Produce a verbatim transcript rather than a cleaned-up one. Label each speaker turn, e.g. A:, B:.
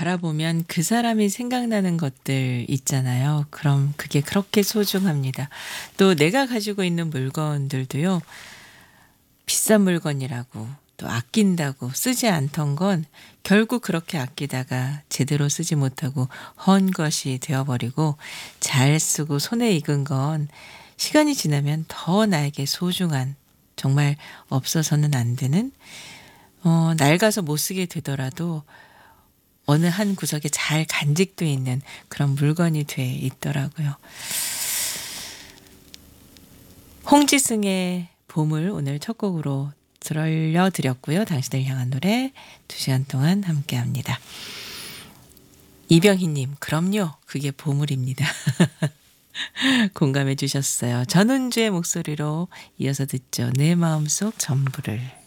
A: 바라보면 그 사람이 생각나는 것들 있잖아요. 그럼 그게 그렇게 소중합니다. 또 내가 가지고 있는 물건들도요. 비싼 물건이라고 또 아낀다고 쓰지 않던 건 결국 그렇게 아끼다가 제대로 쓰지 못하고 헌 것이 되어버리고, 잘 쓰고 손에 익은 건 시간이 지나면 더 나에게 소중한, 정말 없어서는 안 되는, 어, 낡아서 못 쓰게 되더라도 어느 한 구석에 잘 간직돼 있는 그런 물건이 돼 있더라고요. 홍지승의 보물 오늘 첫 곡으로 들려드렸고요. 당신을 향한 노래 두 시간 동안 함께합니다. 이병희님, 그럼요. 그게 보물입니다. 공감해 주셨어요. 전은주의 목소리로 이어서 듣죠. 내 마음속 전부를.